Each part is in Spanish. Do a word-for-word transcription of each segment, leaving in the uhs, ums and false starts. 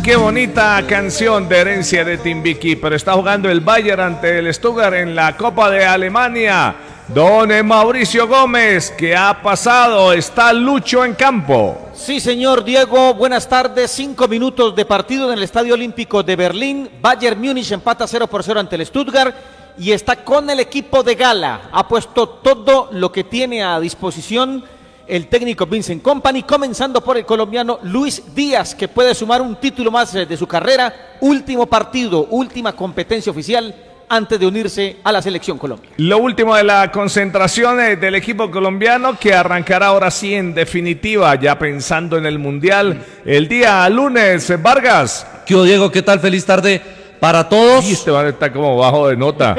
qué bonita canción de herencia de Timbiquí, pero está jugando el Bayern ante el Stuttgart en la Copa de Alemania. Don Mauricio Gómez, ¿qué ha pasado? ¿Está Lucho en campo? Sí, señor Diego, buenas tardes. Cinco minutos de partido en el Estadio Olímpico de Berlín. Bayern Múnich empata cero por cero ante el Stuttgart y está con el equipo de gala. Ha puesto todo lo que tiene a disposición el técnico Vincent Kompany, comenzando por el colombiano Luis Díaz, que puede sumar un título más de su carrera. Último partido, última competencia oficial antes de unirse a la selección Colombia. Lo último de la concentración del equipo colombiano, que arrancará ahora sí en definitiva, ya pensando en el Mundial, el día lunes. Vargas. ¿Qué hubo, Diego? ¿Qué tal? Feliz tarde para todos. Y este man está como bajo de nota.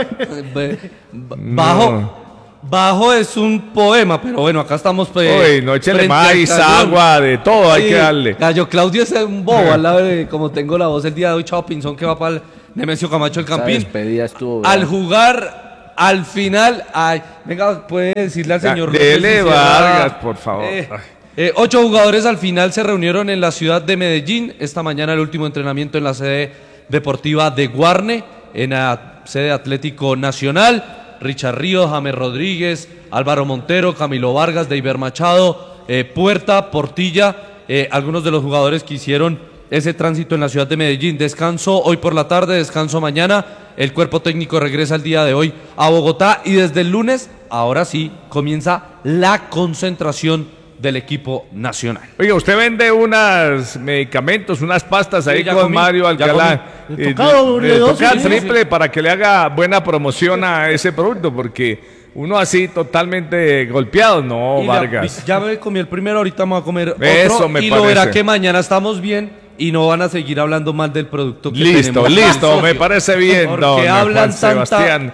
Bajo. No. Bajo es un poema, pero bueno, acá estamos. Pues, Uy, no échale maíz, agua, de todo, sí, hay que darle. Gallo Claudio es un bobo, al lado de como tengo la voz el día de hoy, Chao Pinzón, que va para el Nemesio Camacho el Campín. Estuvo, al jugar, al final, ay, venga, puede decirle al señor. Dele Vargas, por favor. Eh, eh, ocho jugadores al final se reunieron en la ciudad de Medellín. Esta mañana el último entrenamiento en la sede deportiva de Guarne, en la sede Atlético Nacional. Richard Ríos, James Rodríguez, Álvaro Montero, Camilo Vargas, Deiber Machado, eh, Puerta, Portilla, eh, algunos de los jugadores que hicieron ese tránsito en la ciudad de Medellín. Descanso hoy por la tarde, descanso mañana. El cuerpo técnico regresa el día de hoy a Bogotá y desde el lunes, ahora sí, comienza la concentración del equipo nacional. Oiga, usted vende unos medicamentos, unas pastas ahí sí, con comí, Mario Alcalá. Le tocado, le toca triple para que le haga buena promoción a ese producto, porque uno así totalmente golpeado, no, y Vargas. La, ya me comí el primero, ahorita me voy a comer otro. Eso me y parece. Lo verá que mañana estamos bien y no van a seguir hablando mal del producto que listo, tenemos. Listo, listo, me parece bien, porque don hablan Juan Sebastián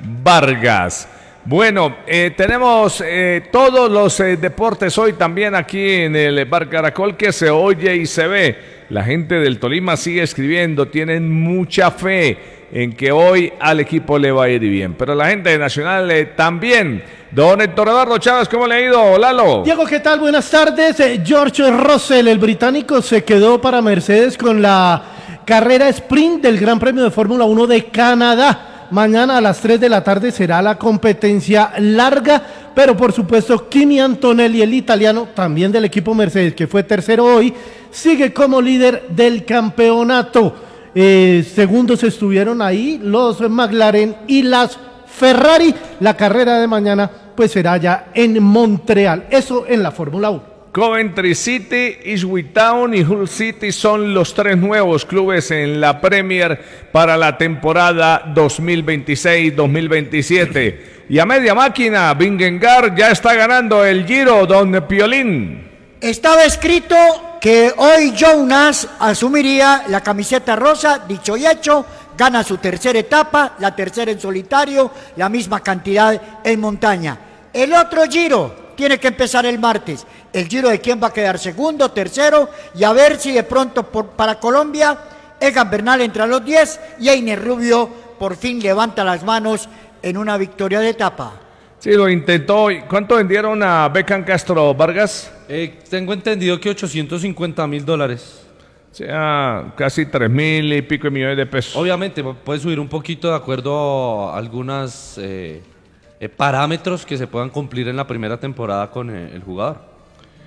Vargas. Bueno, eh, tenemos eh, todos los eh, deportes hoy también aquí en el Bar Caracol, que se oye y se ve. La gente del Tolima sigue escribiendo, tienen mucha fe en que hoy al equipo le va a ir bien. Pero la gente de Nacional eh, también. Don Héctor Eduardo Chávez, ¿cómo le ha ido, Lalo? Diego, ¿qué tal? Buenas tardes. Eh, George Russell, el británico, se quedó para Mercedes con la carrera sprint del Gran Premio de Fórmula uno de Canadá. Mañana a las tres de la tarde será la competencia larga, pero por supuesto Kimi Antonelli, el italiano, también del equipo Mercedes, que fue tercero hoy, sigue como líder del campeonato. Eh, segundos estuvieron ahí los McLaren y las Ferrari. La carrera de mañana pues será ya en Montreal, eso en la Fórmula uno. Coventry City, Ipswich Town y Hull City son los tres nuevos clubes en la Premier para la temporada dos mil veintiséis dos mil veintisiete. Y a media máquina, Vingegaard ya está ganando el Giro, don Piolín. Estaba escrito que hoy Jonas asumiría la camiseta rosa, dicho y hecho, gana su tercera etapa, la tercera en solitario, la misma cantidad en montaña. El otro Giro tiene que empezar el martes. El Giro de quién va a quedar segundo, tercero, y a ver si de pronto por, para Colombia Egan Bernal entra a los diez y Einer Rubio por fin levanta las manos en una victoria de etapa. Sí, lo intentó. ¿Cuánto vendieron a Beckham Castro, Vargas? Eh, tengo entendido que ochocientos cincuenta mil dólares. O sea, casi tres mil y pico de millones de pesos. Obviamente, puede subir un poquito de acuerdo a algunas eh, eh, parámetros que se puedan cumplir en la primera temporada con eh, el jugador.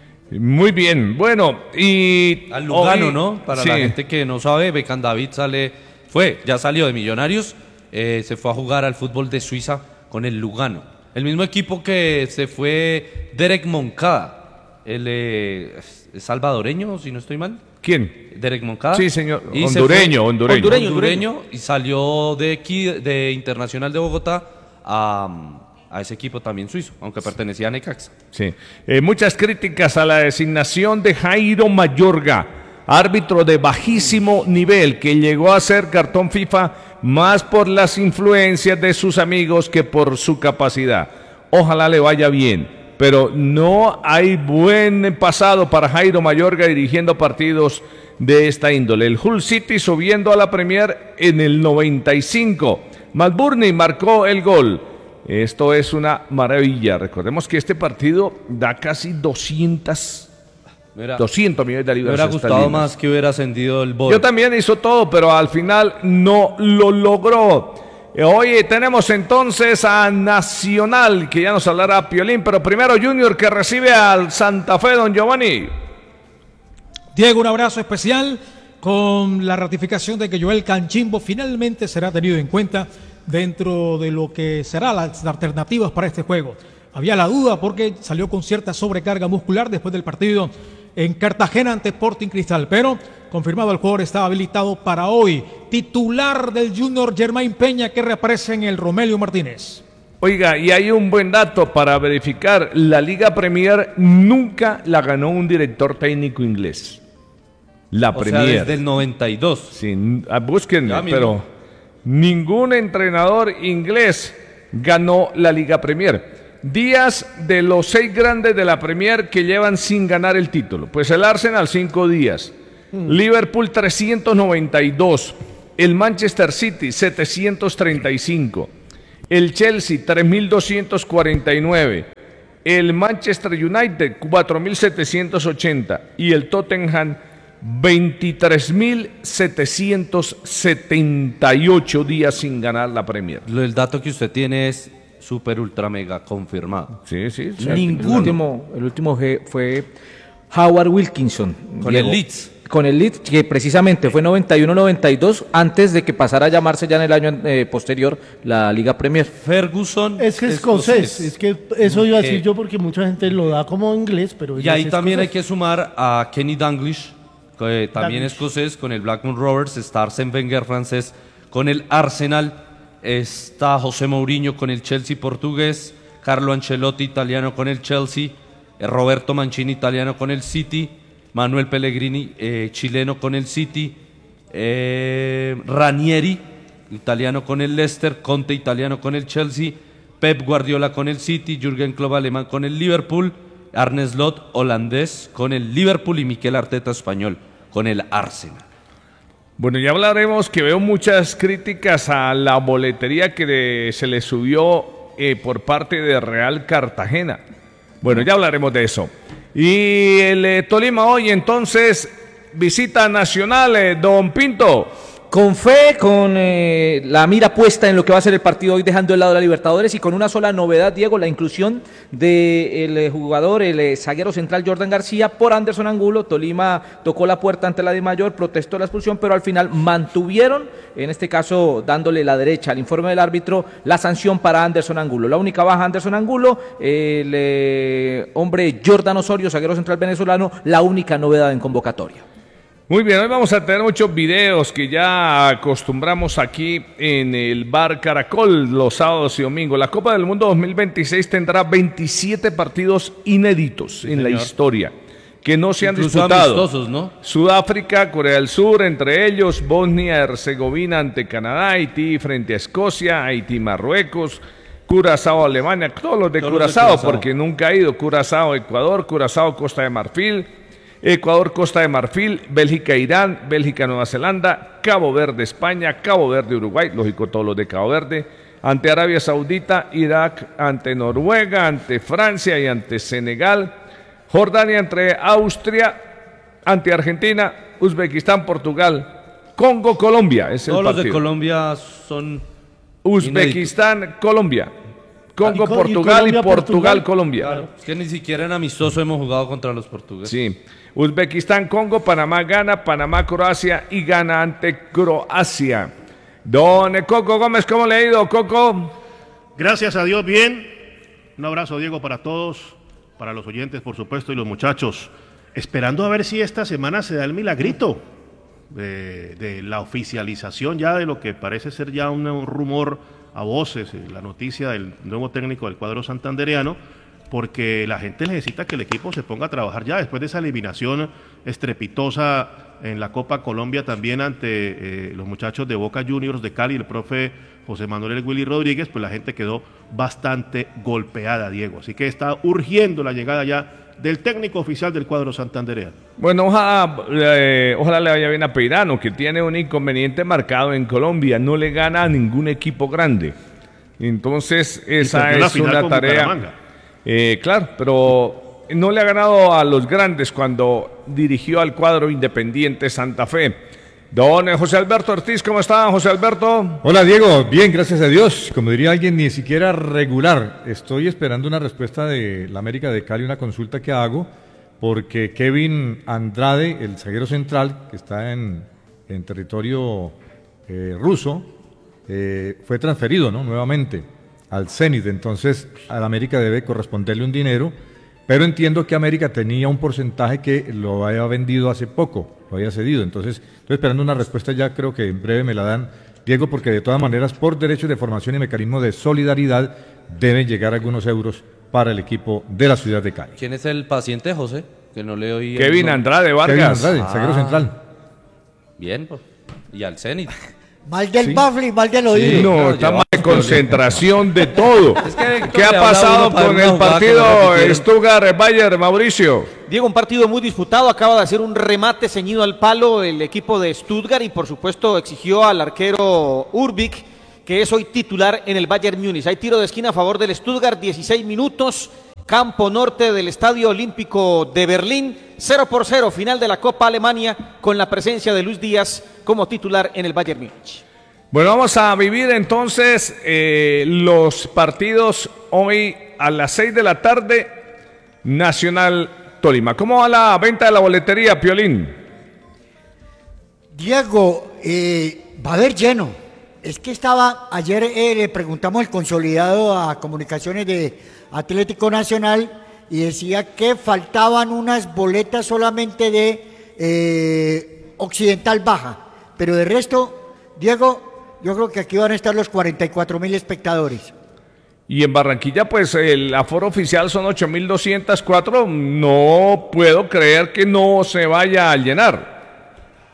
Muy bien, bueno, y... Al Lugano, hoy, ¿no? Para sí. la gente que no sabe, Beckham David sale, fue, ya salió de Millonarios, eh, se fue a jugar al fútbol de Suiza con el Lugano. El mismo equipo que se fue Derek Moncada, el eh, salvadoreño, si no estoy mal. ¿Quién? Derek Moncada. Sí, señor, y hondureño, fue, hondureño. Hondureño, hondureño, y salió de aquí, de Internacional de Bogotá a... a ese equipo también suizo, aunque pertenecía a Necaxa. Sí. Eh, muchas críticas a la designación de Jairo Mayorga, árbitro de bajísimo nivel, que llegó a ser cartón FIFA más por las influencias de sus amigos que por su capacidad. Ojalá le vaya bien, pero no hay buen pasado para Jairo Mayorga dirigiendo partidos de esta índole. El Hull City subiendo a la Premier en el noventa y cinco. McBurney marcó el gol. Esto es una maravilla. Recordemos que este partido da casi doscientas Me hubiera, doscientos millones de me libras. hubiera gustado esterlinas. más que hubiera ascendido el Bodo. Yo también hizo todo, pero al final no lo logró. Eh, Hoy tenemos entonces a Nacional, que ya nos hablará Piolín, pero primero Junior, que recibe al Santa Fe, don Giovanni. Diego, un abrazo especial con la ratificación de que Joel Canchimbo finalmente será tenido en cuenta dentro de lo que serán las alternativas para este juego. Había la duda porque salió con cierta sobrecarga muscular después del partido en Cartagena ante Sporting Cristal, pero confirmado el jugador estaba habilitado para hoy. Titular del Junior Germain Peña, que reaparece en el Romelio Martínez. Oiga, y hay un buen dato para verificar. La Liga Premier nunca la ganó un director técnico inglés. La O sea, Premier. desde el noventa y dos. Sí, ah, búsquenme, Ya mismo. pero ningún entrenador inglés ganó la Liga Premier. Días de los seis grandes de la Premier que llevan sin ganar el título. Pues el Arsenal cinco días, Liverpool trescientos noventa y dos, el Manchester City setecientos treinta y cinco, el Chelsea tres mil doscientos cuarenta y nueve, el Manchester United cuatro mil setecientos ochenta y el Tottenham veintitrés mil setecientos setenta y ocho días sin ganar la Premier. Lo- El dato que usted tiene es super ultra mega confirmado. Sí, sí. sí. El último, el último ge- fue Howard Wilkinson. Con Diego. el Leeds. Con el Leeds, que precisamente fue noventa y uno noventa y dos, antes de que pasara a llamarse ya en el año eh, posterior la Liga Premier. Ferguson Es que es escocés, es que eso iba a decir yo porque mucha gente lo da como inglés, pero Y ella ahí es también hay escocés. que sumar a Kenny Dalglish, que también Dalglish. escocés, con el Blackburn Rovers, está Arsène Wenger francés, con el Arsenal, está José Mourinho con el Chelsea portugués, Carlo Ancelotti italiano con el Chelsea, eh, Roberto Mancini italiano con el City, Manuel Pellegrini eh, chileno con el City, eh, Ranieri italiano con el Leicester, Conte italiano con el Chelsea, Pep Guardiola con el City, Jürgen Klopp alemán con el Liverpool, Arne Slot holandés con el Liverpool y Mikel Arteta español con el Arsenal. Bueno, ya hablaremos que veo muchas críticas a la boletería que le- se le subió eh, por parte de Real Cartagena. Bueno, ya hablaremos de eso. Y el eh, Tolima hoy entonces visita Nacional, eh, don Pinto. Con fe, con eh, la mira puesta en lo que va a ser el partido hoy, dejando de lado la Libertadores, y con una sola novedad, Diego, la inclusión del eh, jugador, el eh, zaguero central Jordan García por Anderson Angulo. Tolima tocó la puerta ante la DIMAYOR, protestó la expulsión, pero al final mantuvieron, en este caso dándole la derecha al informe del árbitro, la sanción para Anderson Angulo. La única baja Anderson Angulo, el eh, hombre Jordan Osorio, zaguero central venezolano, la única novedad en convocatoria. Muy bien, hoy vamos a tener muchos videos que ya acostumbramos aquí en el Bar Caracol los sábados y domingos. La Copa del Mundo dos mil veintiséis tendrá veintisiete partidos inéditos en la historia que no se han Incluso disputado. amistosos, ¿no? Sudáfrica, Corea del Sur, entre ellos Bosnia, Herzegovina ante Canadá, Haití frente a Escocia, Haití, Marruecos, Curazao, Alemania, todos los de Todos los de Curazao, Curazao. porque nunca ha ido. Curazao, Ecuador, Curazao, Costa de Marfil, Ecuador, Costa de Marfil, Bélgica, Irán, Bélgica, Nueva Zelanda, Cabo Verde, España, Cabo Verde, Uruguay, lógico todos los de Cabo Verde, ante Arabia Saudita, Irak, ante Noruega, ante Francia y ante Senegal, Jordania entre Austria, ante Argentina, Uzbekistán, Portugal, Congo, Colombia, es el Todos los de partido. Colombia son Uzbekistán, Colombia, Congo, Y co- y Portugal y Colombia, Portugal, Portugal. Colombia. Claro, es que ni siquiera en amistoso hemos jugado contra los portugueses. Sí. Uzbekistán, Congo, Panamá, Ghana, Panamá, Croacia y Ghana ante Croacia. Don Coco Gómez, ¿cómo le ha ido, Coco? Gracias a Dios, bien. Un abrazo, Diego, para todos, para los oyentes, por supuesto, y los muchachos. Esperando a ver si esta semana se da el milagrito de, de la oficialización ya de lo que parece ser ya un, un rumor a voces, eh, la noticia del nuevo técnico del cuadro santandereano, porque la gente necesita que el equipo se ponga a trabajar ya después de esa eliminación estrepitosa en la Copa Colombia también ante eh, los muchachos de Boca Juniors de Cali, el profe José Manuel El Willy Rodríguez, pues la gente quedó bastante golpeada, Diego. Así que está urgiendo la llegada ya del técnico oficial del cuadro santandereano. Bueno, ojalá, eh, ojalá le vaya bien a Peirano, que tiene un inconveniente marcado en Colombia. No le gana a ningún equipo grande. Entonces, esa perdió la es final una con tarea. Bucaramanga. Eh, claro, pero no le ha ganado a los grandes cuando dirigió al cuadro Independiente Santa Fe. Don José Alberto Ortiz, ¿cómo está, José Alberto? Hola, Diego, bien, gracias a Dios. Como diría alguien, ni siquiera regular. Estoy esperando una respuesta de la América de Cali, una consulta que hago, porque Kevin Andrade, el zaguero central, que está en, en territorio eh, ruso, eh, fue transferido, ¿no?, nuevamente al Zenit. Entonces, a la América debe corresponderle un dinero, pero entiendo que América tenía un porcentaje que lo había vendido hace poco, lo había cedido. Entonces, estoy esperando una respuesta, ya creo que en breve me la dan, Diego, porque de todas maneras, por derechos de formación y mecanismo de solidaridad, deben llegar algunos euros para el equipo de la ciudad de Cali. ¿Quién es el paciente, José? Que no le oí. Kevin el... Andrade Vargas. Kevin Andrade, zaguero Ah. central. Bien, pues. Y al Zenit. Mal del Sí. bafle y mal del oído. Sí. No, claro, estamos llevamos de concentración de todo. Es que Víctor ¿Qué ha le habla a pasado uno para con una el jugada que no partido repitieron. Stuttgart-Bayern, Mauricio? Diego, un partido muy disputado, acaba de hacer un remate ceñido al palo el equipo de Stuttgart y por supuesto exigió al arquero Urbik, que es hoy titular en el Bayern Múnich. Hay tiro de esquina a favor del Stuttgart, dieciséis minutos, campo norte del Estadio Olímpico de Berlín, cero por cero, final de la Copa Alemania con la presencia de Luis Díaz como titular en el Bayern Múnich. Bueno, vamos a vivir entonces eh, los partidos hoy a las seis de la tarde, Nacional Tolima. ¿Cómo va la venta de la boletería, Piolín? Diego, eh, va a haber lleno. Es que estaba, ayer eh, le preguntamos el consolidado a Comunicaciones de Atlético Nacional y decía que faltaban unas boletas solamente de eh, Occidental Baja, pero de resto, Diego, yo creo que aquí van a estar los cuarenta y cuatro mil espectadores. Y en Barranquilla, pues el aforo oficial son ocho mil doscientos cuatro. No puedo creer que no se vaya a llenar.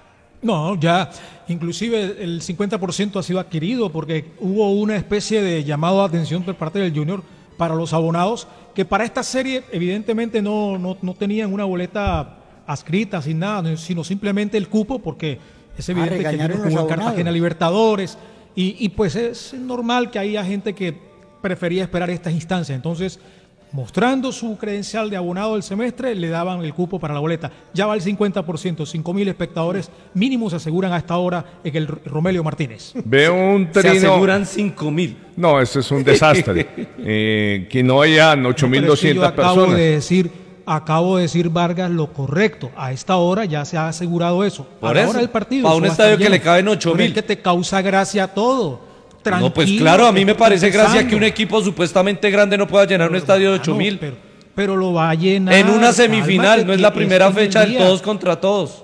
No, ya inclusive el cincuenta por ciento ha sido adquirido porque hubo una especie de llamado de atención por parte del Junior para los abonados que para esta serie evidentemente no, no, no tenían una boleta adscrita sin nada, sino simplemente el cupo porque es evidente que el Junior jugó en Cartagena Libertadores y, y pues es normal que haya gente que prefería esperar estas instancias. Entonces, mostrando su credencial de abonado del semestre, le daban el cupo para la boleta. Ya va el cincuenta por ciento, cinco mil espectadores mínimos se aseguran a esta hora en el Romelio Martínez. Veo un Se trino. aseguran cinco mil. No, eso es un desastre. eh, que no hayan ocho mil doscientas Pero es que yo acabo personas. de decir, acabo de decir, Vargas, lo correcto. A esta hora ya se ha asegurado eso. Por a la eso, hora del partido. para eso un va a estadio estar que le lleno. caben ocho Pero mil. es que te causa gracia todo. Tranquilo, No, pues claro, a mí me estoy parece gracia pensando. que un equipo supuestamente grande no pueda llenar un estadio de ocho Ah, no, mil. pero, pero lo va a llenar. En una semifinal, Cálmate, no es que la primera este es el fecha del día. todos contra todos.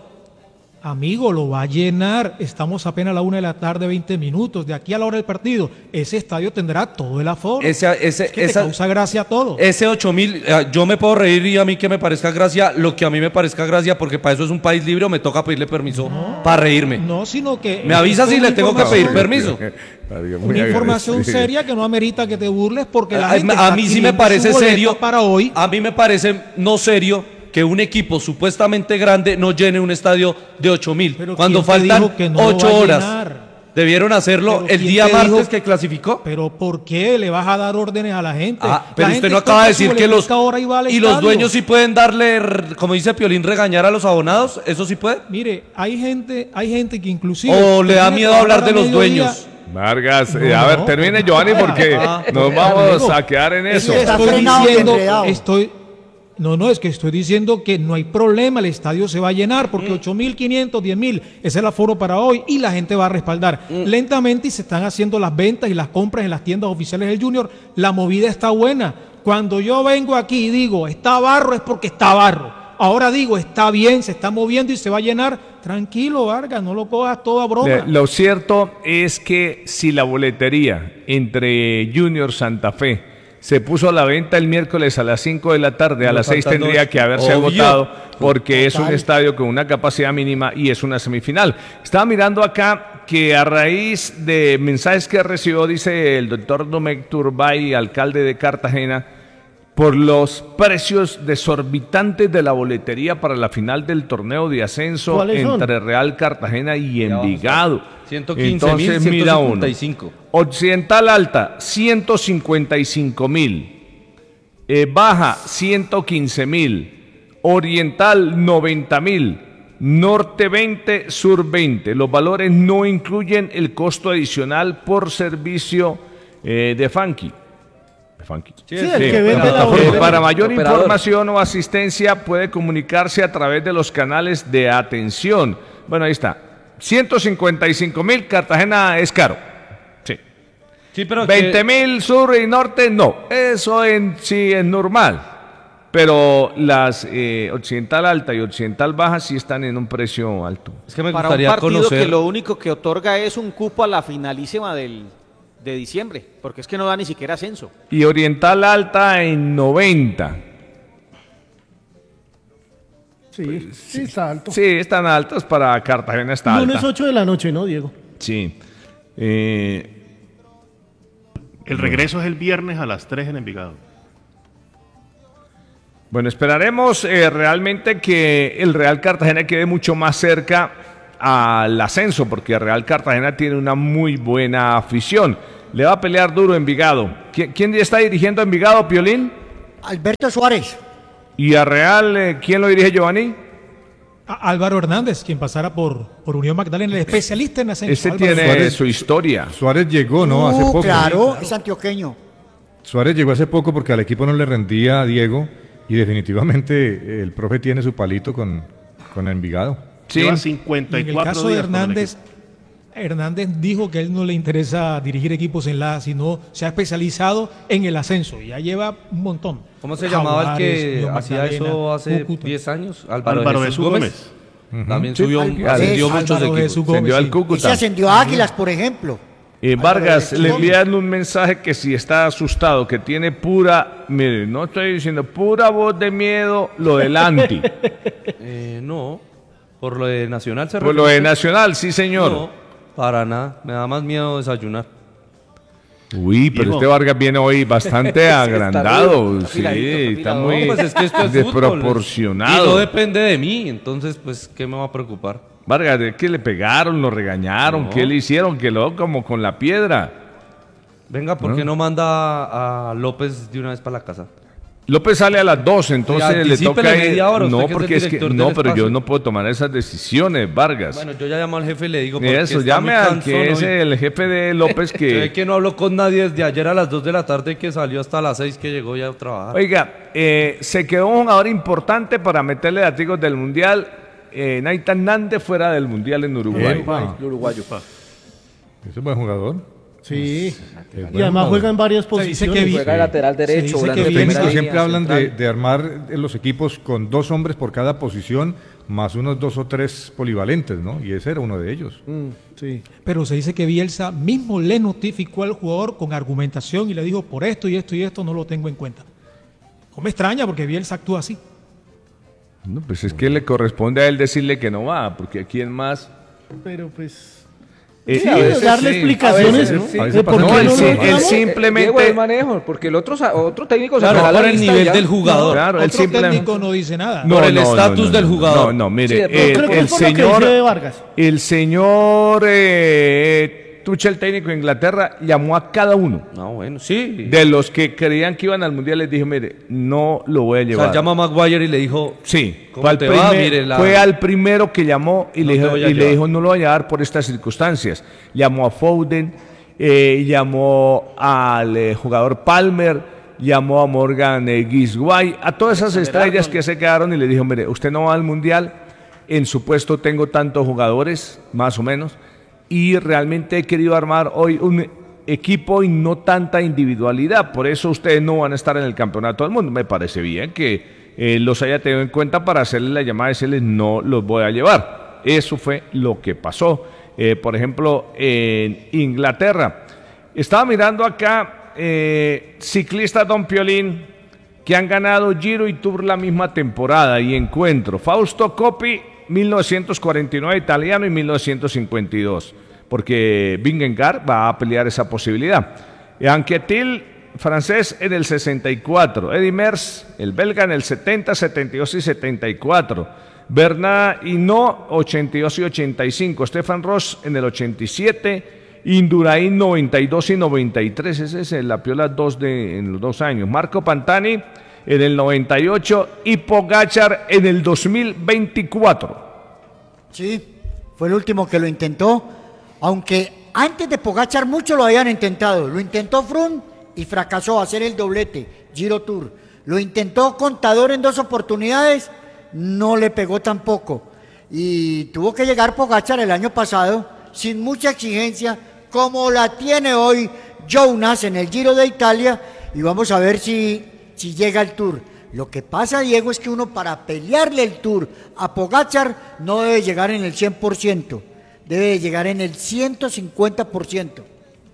Amigo, lo va a llenar. Estamos apenas a la una de la tarde, veinte minutos. De aquí a la hora del partido, ese estadio tendrá todo el aforo. Ese, ese, es que esa- te causa gracia todo. Ese ocho mil, eh, yo me puedo reír y a mí que me parezca gracia, lo que a mí me parezca gracia, porque para eso es un país libre o me toca pedirle permiso para reírme. No, sino que... Me avisa si una le tengo que pedir información- permiso. Una información seria que no amerita que te burles porque la A, gente a está mí sí me adquiriendo parece su boleta serio. para hoy. A mí me parece no serio que un equipo supuestamente grande no llene un estadio de ocho mil. Pero Cuando ¿quién te faltan dijo que no lo ocho va a horas. llenar? Debieron hacerlo Pero el ¿quién día te martes dijo? que clasificó. Pero ¿por qué le vas a dar órdenes a la gente? Ah, La pero gente usted no acaba compra de decir su que los boletica ahora y va al y los estadio. dueños sí pueden darle, r- como dice Piolín, regañar a los abonados. ¿Eso sí puede? Mire, hay gente, hay gente que inclusive... ¿O le da termina miedo de hablar trabajar de a los mediodía. dueños? Vargas, eh, No, a ver, no. termine Giovanni porque Ah, nos vamos a quedar en eso. Está Estoy frenado y diciendo, enredado. estoy, no, no, es que estoy diciendo que no hay problema, el estadio se va a llenar porque ocho mil quinientos, diez mil es el aforo para hoy y la gente va a respaldar. Lentamente y se están haciendo las ventas y las compras en las tiendas oficiales del Junior. La movida está buena. Cuando yo vengo aquí y digo, está barro, es porque está barro. Ahora digo, está bien, se está moviendo y se va a llenar. Tranquilo, Vargas, no lo cojas todo a broma. Eh, Lo cierto es que si la boletería entre Junior Santa Fe se puso a la venta el miércoles a las cinco de la tarde, a No, las seis faltan tendría dos. que haberse Obvio. agotado porque es un Total. estadio con una capacidad mínima y es una semifinal. Estaba mirando acá que a raíz de mensajes que recibió, dice el doctor Domecq Turbay, alcalde de Cartagena, por los precios desorbitantes de la boletería para la final del torneo de ascenso ¿Cuáles son? entre Real Cartagena y Envigado. ciento quince mil, Entonces, mira uno. ciento cincuenta y cinco. Occidental Alta, ciento cincuenta y cinco mil. Eh, Baja, ciento quince mil. Oriental, noventa mil. Norte, veinte. Sur, veinte. Los valores no incluyen el costo adicional por servicio eh, de Funky. Funky. Sí, el que vende la Eh, boleta. para mayor Operador. información o asistencia puede comunicarse a través de los canales de atención. Bueno, ahí está. ciento cincuenta y cinco mil, Cartagena es caro. Sí. Sí, pero veinte que- mil sur y norte, no. Eso en sí es normal. Pero las eh, occidental alta y occidental baja sí están en un precio alto. es que me Para un gustaría partido conocer. que lo único que otorga es un cupo a la finalísima del, de diciembre, porque es que no da ni siquiera ascenso. Y oriental alta en noventa. Sí, sí, está alto. Sí, están altas para Cartagena, está Lunes alta. ocho de la noche, ¿no, Diego? Sí. Eh, El regreso es el viernes a las tres en Envigado. Bueno, esperaremos eh, realmente que el Real Cartagena quede mucho más cerca al ascenso, porque el Real Cartagena tiene una muy buena afición. Le va a pelear duro Envigado. ¿Quién, quién está dirigiendo a Envigado, Piolín? Alberto Suárez. ¿Y a Real eh, quién lo dirige, Giovanni? A- Álvaro Hernández, quien pasara por, por Unión Magdalena, el especialista en ascenso. Este Álvaro tiene Suárez. su historia. Suárez llegó, ¿no? Hace Uh, poco. claro, es antioqueño. Suárez llegó hace poco porque al equipo no le rendía a Diego y definitivamente eh, el profe tiene su palito con, con Envigado. Sí. Lleva En cincuenta y el cuatro caso de días con el Hernández, equipo. Hernández dijo que a él no le interesa dirigir equipos en la A, sino se ha especializado en el ascenso. Ya lleva un montón. ¿Cómo se llamaba el Jaguares, que Unión hacía Magdalena, eso hace Cúcuta. diez años? Álvaro Jesús Gómez. También Sí, subió, Álvaro ascendió Jesús muchos equipos. Jesús Se envió Gómez, al sí. Y se Cúcuta. ascendió a Águilas, por ejemplo. Eh, Vargas, Álvaro le Jesús envían un mensaje que si está asustado, que tiene pura, mire, no estoy diciendo pura voz de miedo, lo del anti. Eh, no, por lo de Nacional se Por lo refiere. de Nacional, sí señor. No, para nada, me da más miedo desayunar. Uy, pero Diego. este Vargas viene hoy bastante agrandado. está Sí, afiladito, está está afilado. muy No, pues es que esto es fútbol. desproporcionado. Y no depende de mí, entonces, pues, ¿qué me va a preocupar? Vargas, ¿de qué le pegaron, lo regañaron? No. ¿Qué le hicieron? Que lo como con la piedra. Venga, ¿por qué no manda a López de una vez para la casa? López sale a las doce, entonces Sí, le anticípele toca ir. media hora, usted No, que es porque el es que director no, del pero yo espacio. no puedo tomar esas decisiones, Vargas. Bueno, yo ya llamo al jefe y le digo porque Eso, está llame muy al cansón que es hoy. el jefe de López Se ve que... que no habló con nadie desde ayer a las dos de la tarde que salió hasta las seis que llegó ya a trabajar. Oiga, eh, se quedó un jugador importante para meterle datigos del Mundial. Eh, Naitan Nández fuera del Mundial en Uruguay. Epa, El uruguayo. ese es buen jugador. Sí. Es Y buen además jugador. juega en varias Se dice posiciones. que vi- Juega de lateral derecho, dice volante que Los de viene- primera técnicos línea, siempre hablan de, central. de armar eh, los equipos con dos hombres por cada posición, más unos dos o tres polivalentes, ¿no? Y ese era uno de ellos. Sí. Pero se dice que Bielsa mismo le notificó al jugador con argumentación y le dijo, por esto y esto y esto no lo tengo en cuenta. No me extraña porque Bielsa actúa así. No, pues es que le corresponde a él decirle que no va, porque aquí en más... Pero pues. Eh, Sí, a veces darle sí. explicaciones A veces, ¿no? de A veces por pasa qué No, él no sí- lo él entramos. simplemente- Diego el manejo, porque el otro, sa- otro técnico se Claro, regala por la el lista nivel ya. del jugador. Claro, él Otro simple- técnico no dice nada. Por el estatus del jugador. No, no, mire, Sí, de pronto el, creo que el fue lo que señor, dice Vargas. el señor eh, Tuchel, técnico de Inglaterra, llamó a cada uno No, bueno, sí. de los que creían que iban al Mundial, les dijo, mire, no lo voy a O llevar. sea, llama a Maguire y le dijo, Sí, ¿Cómo fue al, te va? primer- Mire, la- fue al primero que llamó y, No le, te dijo, voy a y le llevar. dijo, no lo voy a llevar por estas circunstancias. Llamó a Foden, eh, llamó al eh, jugador Palmer, llamó a Morgan eh, Gisguay, a todas esas estrellas que se quedaron y le dijo, mire, usted no va al Mundial, en su puesto tengo tantos jugadores, más o menos, y realmente he querido armar hoy un equipo y no tanta individualidad, por eso ustedes no van a estar en el campeonato del mundo. Me parece bien que eh, los haya tenido en cuenta para hacerle la llamada y decirles no los voy a llevar. Eso fue lo que pasó. Eh, por ejemplo, en Inglaterra, estaba mirando acá eh, ciclistas Don Piolín que han ganado Giro y Tour la misma temporada y encuentro. Fausto Coppi, mil novecientos cuarenta y nueve italiano y mil novecientos cincuenta y dos, porque Vingegaard va a pelear esa posibilidad. Anquetil, francés, en el sesenta y cuatro. Eddy Merckx, el belga, en el setenta, setenta y dos y setenta y cuatro. Bernard Hinault, ochenta y dos y ochenta y cinco. Stefan Ross en el ochenta y siete. Indurain noventa y dos y noventa y tres, ese es la piola dos de, en los dos años. Marco Pantani en el noventa y ocho y Pogačar en el dos mil veinticuatro. Sí, fue el último que lo intentó, aunque antes de Pogačar muchos lo habían intentado. Lo intentó Froome y fracasó a hacer el doblete, Giro Tour. Lo intentó Contador en dos oportunidades, no le pegó tampoco. Y tuvo que llegar Pogačar el año pasado sin mucha exigencia, como la tiene hoy Jonas en el Giro de Italia, y vamos a ver si, si llega al Tour. Lo que pasa, Diego, es que uno para pelearle el Tour a Pogačar no debe llegar en el cien por ciento, debe llegar en el ciento cincuenta por ciento.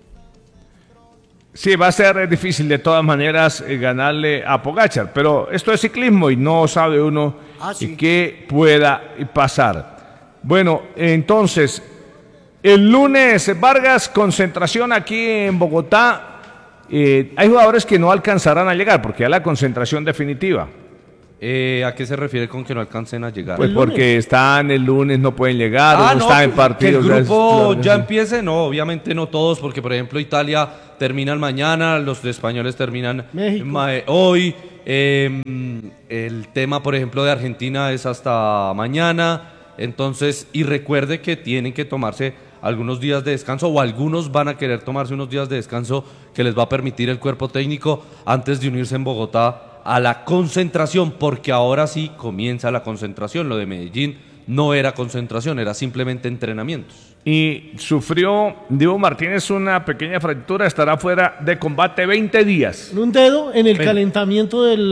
Sí, va a ser difícil de todas maneras eh, ganarle a Pogačar, pero esto es ciclismo y no sabe uno Ah, sí. qué pueda pasar. Bueno, entonces, el lunes, Vargas, concentración aquí en Bogotá. Eh, hay jugadores que no alcanzarán a llegar porque ya la concentración definitiva. Eh, ¿A qué se refiere con que no alcancen a llegar? Pues porque están el lunes, no pueden llegar, Ah, o no, no, están en que- partidos. Que el grupo es- ya empiece, no, obviamente no todos, porque por ejemplo Italia terminan mañana, los españoles terminan México. ma- hoy, eh, el tema por ejemplo de Argentina es hasta mañana, entonces, y recuerde que tienen que tomarse algunos días de descanso o algunos van a querer tomarse unos días de descanso que les va a permitir el cuerpo técnico antes de unirse en Bogotá a la concentración, porque ahora sí comienza la concentración. Lo de Medellín no era concentración, era simplemente entrenamientos. Y sufrió Diego Martínez una pequeña fractura, estará fuera de combate veinte días. Un dedo en el Ven. calentamiento del